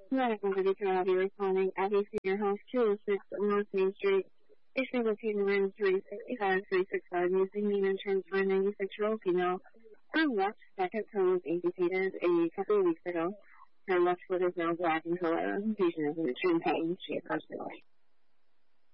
Medical Video will be responding at the Senior House 206 North Main Street. Issue located in 365 using the insurance for a 96-year-old female. Her left second toe was amputated a couple of weeks ago. Her left foot is now black in color. The patient is in extreme pain. She approached the light.